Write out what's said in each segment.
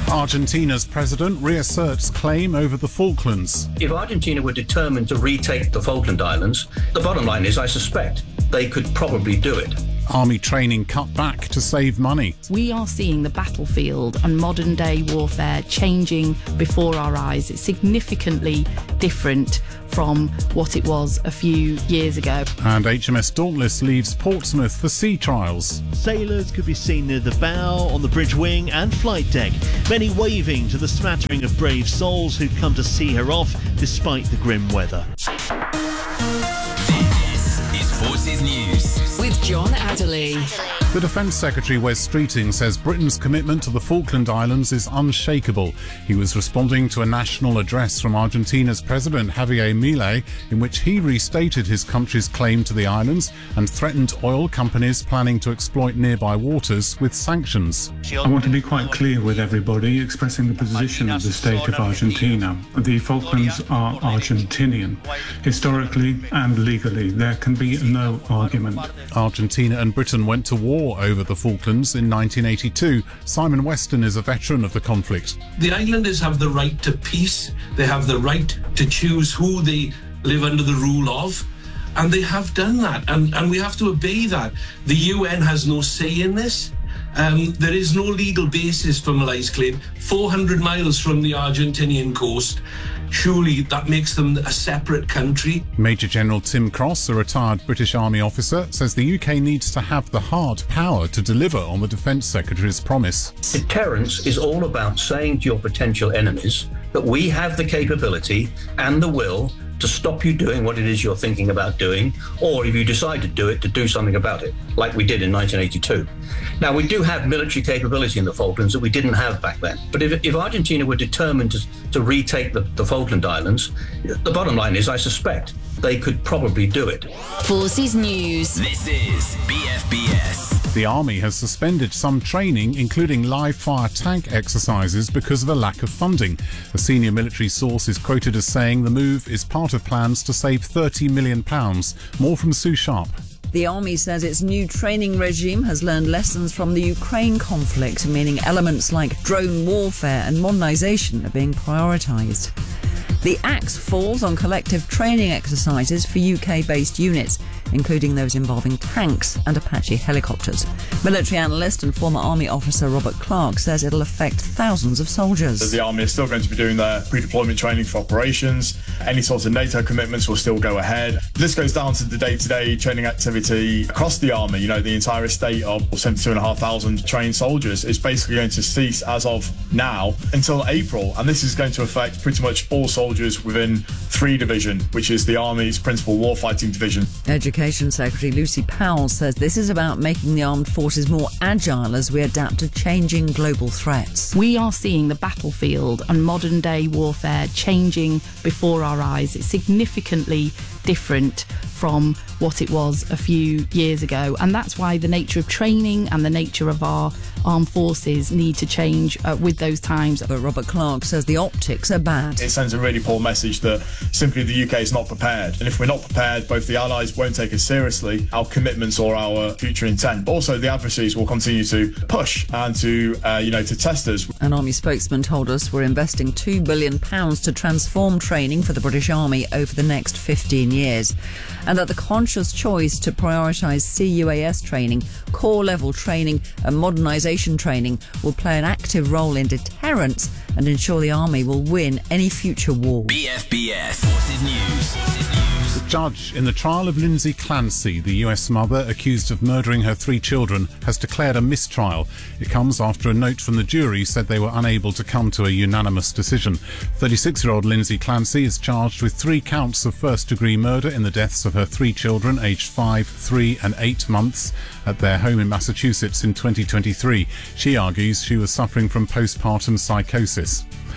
Argentina's president reasserts claim over the Falklands. If Argentina were determined to retake the Falkland Islands, the bottom line is I suspect they could probably do it. Army training cut back to save money. We are seeing the battlefield and modern day warfare changing before our eyes. It's significantly different from what it was a few years ago. And HMS Dauntless leaves Portsmouth for sea trials. Sailors could be seen near the bow, on the bridge wing and flight deck, many waving to the smattering of brave souls who'd come to see her off despite the grim weather. This is Forces News with John Adderley. The Defence Secretary Wes Streeting says Britain's commitment to the Falkland Islands is unshakable. He was responding to a national address from Argentina's President Javier Milei, in which he restated his country's claim to the islands and threatened oil companies planning to exploit nearby waters with sanctions. I want to be quite clear with everybody, expressing the position of the state of Argentina. The Falklands are Argentinian. Historically and legally, there can be no argument. Argentina and Britain went to war over the Falklands in 1982. Simon Weston is a veteran of the conflict. The islanders have the right to peace. They have the right to choose who they live under the rule of. And they have done that. And we have to obey that. The UN has no say in this. There is no legal basis for Milei's claim. 400 miles from the Argentinian coast. Surely that makes them a separate country. Major General Tim Cross, a retired British Army officer, says the UK needs to have the hard power to deliver on the Defence Secretary's promise. Deterrence is all about saying to your potential enemies that we have the capability and the will to stop you doing what it is you're thinking about doing, or if you decide to do it, to do something about it, like we did in 1982. Now, we do have military capability in the Falklands that we didn't have back then. But if Argentina were determined to retake the Falkland Islands, the bottom line is I suspect they could probably do it. Forces News. This is BFBS. The Army has suspended some training, including live-fire tank exercises, because of a lack of funding. A senior military source is quoted as saying the move is part of plans to save £30 million. More from Sue Sharp. The Army says its new training regime has learned lessons from the Ukraine conflict, meaning elements like drone warfare and modernisation are being prioritised. The axe falls on collective training exercises for UK-based units, including those involving tanks and Apache helicopters. Military analyst and former Army officer Robert Clark says it'll affect thousands of soldiers. The Army is still going to be doing their pre-deployment training for operations. Any sorts of NATO commitments will still go ahead. This goes down to the day-to-day training activity across the Army. You know, the entire estate of 72,500 trained soldiers is basically going to cease as of now until April. And this is going to affect pretty much all soldiers within 3 Division, which is the Army's principal warfighting division. Education Secretary Lucy Powell says this is about making the armed forces more agile as we adapt to changing global threats. We are seeing the battlefield and modern day warfare changing before our eyes. It's significantly different from what it was a few years ago, and that's why the nature of training and the nature of our armed forces need to change with those times. But Robert Clark says the optics are bad. It sends a really poor message that simply the UK is not prepared, and if we're not prepared, both the Allies won't take us seriously, our commitments or our future intent, but also the adversaries will continue to push and to test us. An Army spokesman told us we're investing £2 billion to transform training for the British Army over the next 15 years, and that the conscious choice to prioritise CUAS training, core level training and modernisation training will play an active role in deterrence and ensure the Army will win any future war. BFBS Forces News. The judge in the trial of Lindsay Clancy, the US mother accused of murdering her 3 children, has declared a mistrial. It comes after a note from the jury said they were unable to come to a unanimous decision. 36-year-old Lindsay Clancy is charged with 3 counts of first-degree murder in the deaths of her 3 children, aged 5, 3 and 8 months, at their home in Massachusetts in 2023. She argues she was suffering from postpartum psychosis.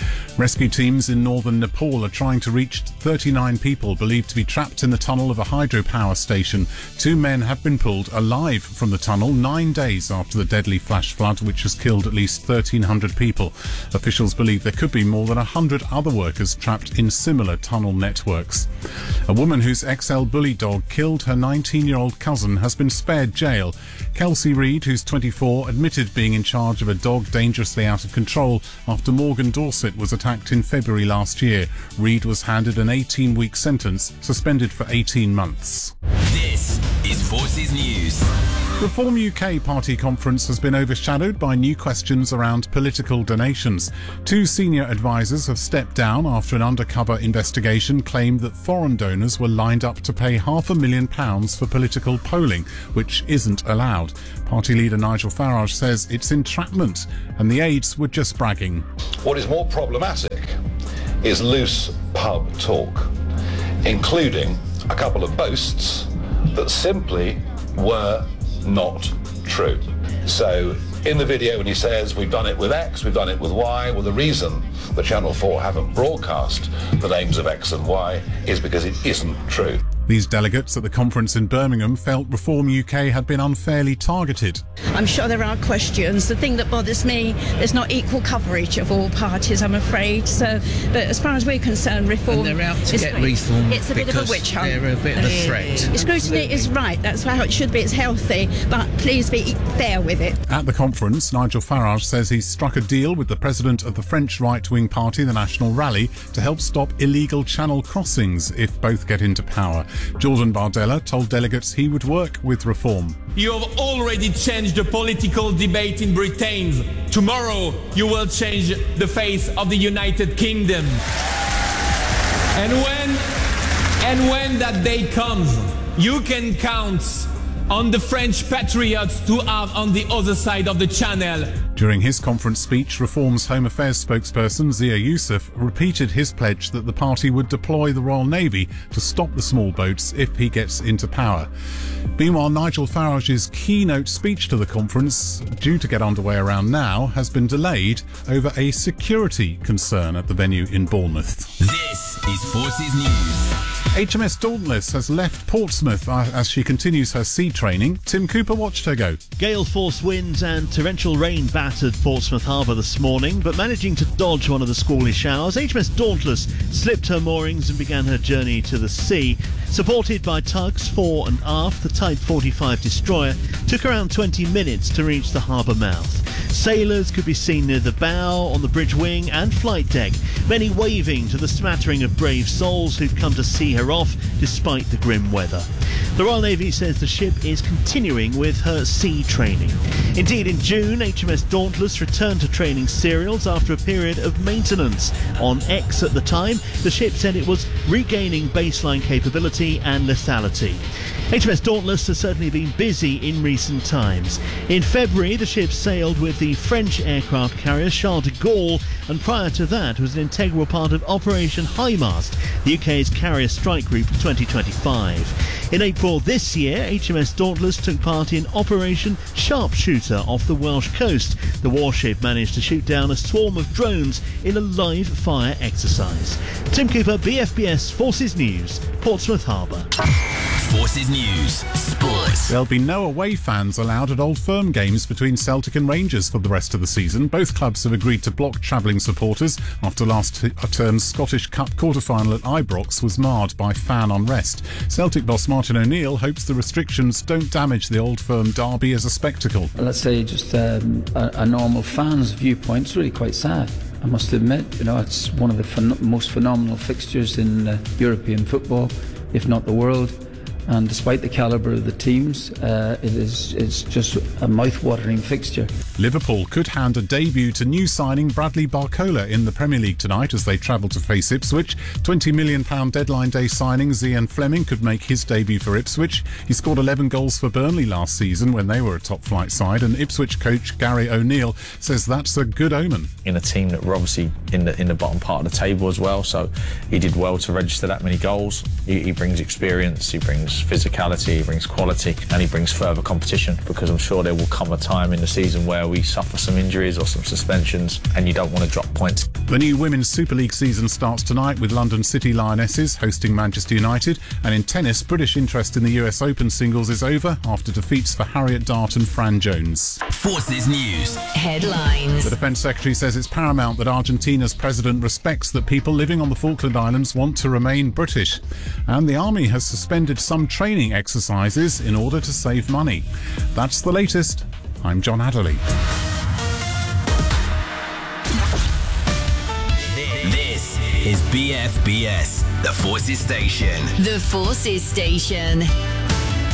Rescue teams in northern Nepal are trying to reach 39 people believed to be trapped in the tunnel of a hydropower station. 2 men have been pulled alive from the tunnel 9 days after the deadly flash flood, which has killed at least 1,300 people. Officials believe there could be more than 100 other workers trapped in similar tunnel networks. A woman whose XL bully dog killed her 19-year-old cousin has been spared jail. Kelsey Reid, who's 24, admitted being in charge of a dog dangerously out of control after Morgan Dorset was attacked in February last year. Reid was handed an 18-week sentence, suspended for 18 months. This is Forces News. Reform UK party conference has been overshadowed by new questions around political donations. 2 senior advisors have stepped down after an undercover investigation claimed that foreign donors were lined up to pay £500,000 for political polling, which isn't allowed. Party leader Nigel Farage says it's entrapment and the aides were just bragging. What is more problematic is loose pub talk, including a couple of boasts that simply were not true. So in the video when he says we've done it with X, we've done it with Y, well the reason the Channel 4 haven't broadcast the names of X and Y is because it isn't true. These delegates at the conference in Birmingham felt Reform UK had been unfairly targeted. I'm sure there are questions. The thing that bothers me, there's not equal coverage of all parties, I'm afraid. So, but as far as we're concerned, Reform... And they're out to get Reform. It's a bit of a witch hunt. They're a bit of a threat. Scrutiny is right. That's how it should be. It's healthy. But please be fair with it. At the conference, Nigel Farage says he's struck a deal with the president of the French right-wing party, the National Rally, to help stop illegal channel crossings if both get into power. Jordan Bardella told delegates he would work with Reform. You have already changed the political debate in Britain. Tomorrow you will change the face of the United Kingdom. And when that day comes, you can count on the French patriots to have on the other side of the channel. During his conference speech, Reform's Home Affairs spokesperson Zia Youssef repeated his pledge that the party would deploy the Royal Navy to stop the small boats if he gets into power. Meanwhile, Nigel Farage's keynote speech to the conference, due to get underway around now, has been delayed over a security concern at the venue in Bournemouth. This is Forces News. HMS Dauntless has left Portsmouth as she continues her sea training. Tim Cooper watched her go. Gale force winds and torrential rain battered Portsmouth Harbour this morning, but managing to dodge one of the squally showers, HMS Dauntless slipped her moorings and began her journey to the sea. Supported by tugs fore and aft, the Type 45 destroyer took around 20 minutes to reach the harbour mouth. Sailors could be seen near the bow, on the bridge wing and flight deck, many waving to the smattering of brave souls who'd come to see her off despite the grim weather. The Royal Navy says the ship is continuing with her sea training. Indeed, in June, HMS Dauntless returned to training serials after a period of maintenance. On X at the time, the ship said it was regaining baseline capability and lethality. HMS Dauntless has certainly been busy in recent times. In February, the ship sailed with the French aircraft carrier Charles de Gaulle, and prior to that was an integral part of Operation High Mast, the UK's carrier strike group for 2025. In April this year, HMS Dauntless took part in Operation Sharpshooter off the Welsh coast. The warship managed to shoot down a swarm of drones in a live fire exercise. Tim Cooper, BFBS Forces News, Portsmouth Harbour. Forces News Sports. There'll be no away fans allowed at Old Firm games between Celtic and Rangers for the rest of the season. Both clubs have agreed to block travelling supporters after last term's Scottish Cup quarter-final at Ibrox was marred by fan unrest. Celtic boss Martin O'Neill hopes the restrictions don't damage the Old Firm derby as a spectacle. Let's say just a normal fan's viewpoint. It's really quite sad, I must admit. You know, it's one of the most phenomenal fixtures in European football, if not the world. And despite the calibre of the teams, it's just a mouth-watering fixture. Liverpool could hand a debut to new signing Bradley Barcola in the Premier League tonight as they travel to face Ipswich. £20 million deadline day signing Zian Fleming could make his debut for Ipswich. He scored 11 goals for Burnley last season when they were a top-flight side, and Ipswich coach Gary O'Neill says that's a good omen. In a team that were obviously in the bottom part of the table as well, so he did well to register that many goals. He brings experience, he brings brings physicality, he brings quality, and he brings further competition, because I'm sure there will come a time in the season where we suffer some injuries or some suspensions and you don't want to drop points. The new Women's Super League season starts tonight with London City Lionesses hosting Manchester United, and in tennis, British interest in the US Open singles is over after defeats for Harriet Dart and Fran Jones. Forces News Headlines. The Defence Secretary says it's paramount that Argentina's president respects that people living on the Falkland Islands want to remain British. And the Army has suspended some training exercises in order to save money. That's the latest. I'm John Adderley. This is BFBS, the Forces Station. The Forces Station.